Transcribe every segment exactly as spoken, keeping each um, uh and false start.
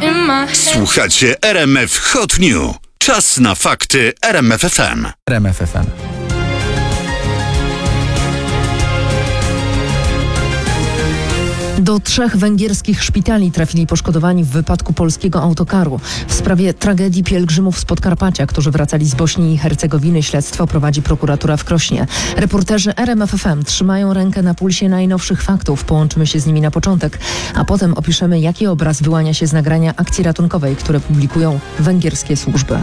Słuchacie R M F Hot News. Czas na fakty R M F F M. R M F F M. Do trzech węgierskich szpitali trafili poszkodowani w wypadku polskiego autokaru. W sprawie tragedii pielgrzymów z Podkarpacia, którzy wracali z Bośni i Hercegowiny, śledztwo prowadzi prokuratura w Krośnie. Reporterzy R M F F M trzymają rękę na pulsie najnowszych faktów. Połączymy się z nimi na początek, a potem opiszemy, jaki obraz wyłania się z nagrania akcji ratunkowej, które publikują węgierskie służby.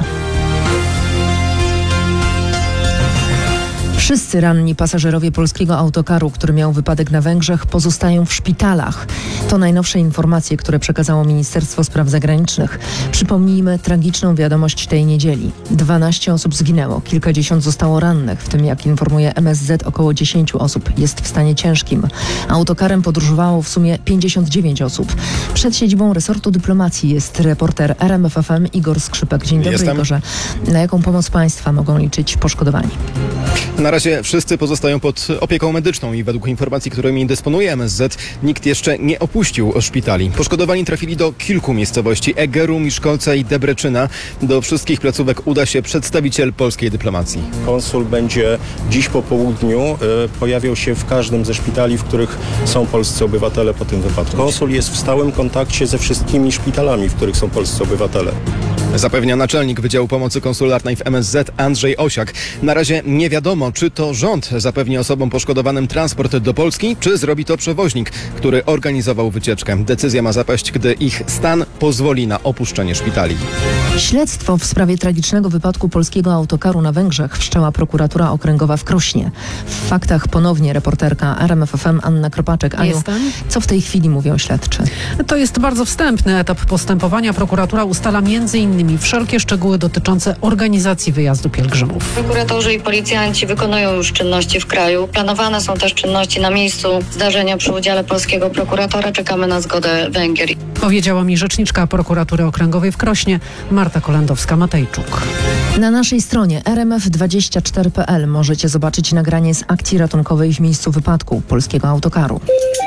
Wszyscy ranni pasażerowie polskiego autokaru, który miał wypadek na Węgrzech, pozostają w szpitalach. To najnowsze informacje, które przekazało Ministerstwo Spraw Zagranicznych. Przypomnijmy tragiczną wiadomość tej niedzieli. dwanaście osób zginęło, kilkadziesiąt zostało rannych, w tym, jak informuje M S Z, około dziesięć osób jest w stanie ciężkim. Autokarem podróżowało w sumie pięćdziesiąt dziewięć osób. Przed siedzibą resortu dyplomacji jest reporter R M F F M Igor Skrzypek. Dzień dobry, Jestem. Igorze. Na jaką pomoc państwa mogą liczyć poszkodowani? Na razie wszyscy pozostają pod opieką medyczną i według informacji, którymi dysponuje M S Z, nikt jeszcze nie opuścił szpitali. Poszkodowani trafili do kilku miejscowości: Egeru, Miszkolca i Debreczyna. Do wszystkich placówek uda się przedstawiciel polskiej dyplomacji. Konsul będzie dziś po południu e, pojawiał się w każdym ze szpitali, w których są polscy obywatele po tym wypadku. Konsul jest w stałym kontakcie ze wszystkimi szpitalami, w których są polscy obywatele. Zapewnia naczelnik Wydziału Pomocy Konsularnej w M S Z Andrzej Osiak. Na razie nie wiadomo, czy to rząd zapewni osobom poszkodowanym transport do Polski, czy zrobi to przewoźnik, który organizował wycieczkę. Decyzja ma zapaść, gdy ich stan pozwoli na opuszczenie szpitali. Śledztwo w sprawie tragicznego wypadku polskiego autokaru na Węgrzech wszczęła prokuratura okręgowa w Krośnie. W faktach ponownie reporterka R M F F M Anna Kropaczek. Aniu, Jestem. co w tej chwili mówią śledczy? To jest bardzo wstępny etap postępowania. Prokuratura ustala między innymi wszelkie szczegóły dotyczące organizacji wyjazdu pielgrzymów. Prokuratorzy i policjanci wykonują już czynności w kraju. Planowane są też czynności na miejscu zdarzenia przy udziale polskiego prokuratora. Czekamy na zgodę Węgier. Powiedziała mi rzeczniczka prokuratury okręgowej w Krośnie Marta Kolendowska-Matejczuk. Na naszej stronie R M F dwadzieścia cztery kropka p l możecie zobaczyć nagranie z akcji ratunkowej w miejscu wypadku polskiego autokaru.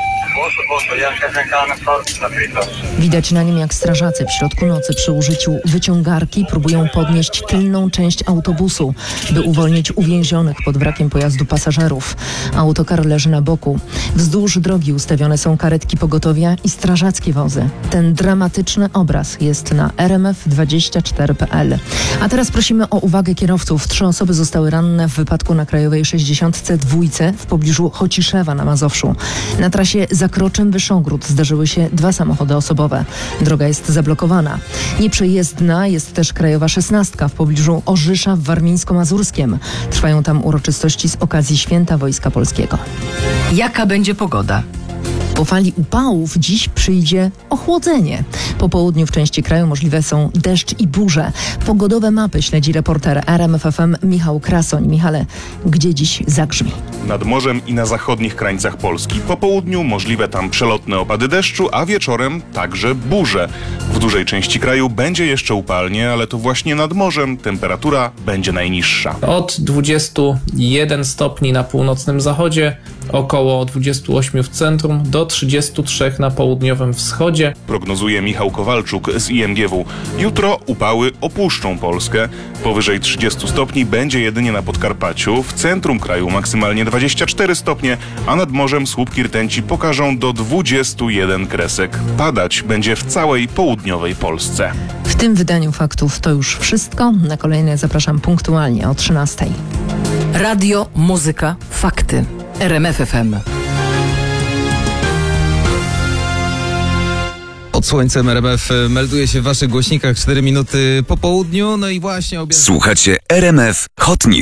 Widać na nim, jak strażacy w środku nocy przy użyciu wyciągarki próbują podnieść tylną część autobusu, by uwolnić uwięzionych pod wrakiem pojazdu pasażerów. Autokar leży na boku. Wzdłuż drogi ustawione są karetki pogotowia i strażackie wozy. Ten dramatyczny obraz jest na R M F dwadzieścia cztery kropka p l. A teraz prosimy o uwagę kierowców. Trzy osoby zostały ranne w wypadku na Krajowej sześćdziesiąt dwa w pobliżu Chociszewa na Mazowszu. Na trasie Zakroczym-Wyszogród zdarzyły się dwa samochody osobowe. Droga jest zablokowana. Nieprzejezdna jest też Krajowa szesnastka w pobliżu Orzysza w Warmińsko-Mazurskiem. Trwają tam uroczystości z okazji Święta Wojska Polskiego. Jaka będzie pogoda? Po fali upałów dziś przyjdzie ochłodzenie. Po południu w części kraju możliwe są deszcz i burze. Pogodowe mapy śledzi reporter R M F F M Michał Krasoń. Michale, gdzie dziś zagrzmi? Nad morzem i na zachodnich krańcach Polski. Po południu możliwe tam przelotne opady deszczu, a wieczorem także burze. W dużej części kraju będzie jeszcze upalnie, ale to właśnie nad morzem temperatura będzie najniższa. Od dwudziestu jeden stopni na północnym zachodzie, około dwudziestu ośmiu w centrum, do trzydziestu trzech na południowym wschodzie. Prognozuje Michał Kowalczuk z I M G W. Jutro upały opuszczą Polskę. Powyżej trzydziestu stopni będzie jedynie na Podkarpaciu. W centrum kraju maksymalnie dwadzieścia cztery stopnie, a nad morzem słupki rtęci pokażą do dwudziestu jeden kresek. Padać będzie w całej południowej Polsce. W tym wydaniu faktów to już wszystko. Na kolejne zapraszam punktualnie o trzynastej. Radio, muzyka, fakty. R M F F M. Pod słońcem R M F melduje się w waszych głośnikach cztery minuty po południu. No i właśnie obiad... Słuchacie R M F Hot News.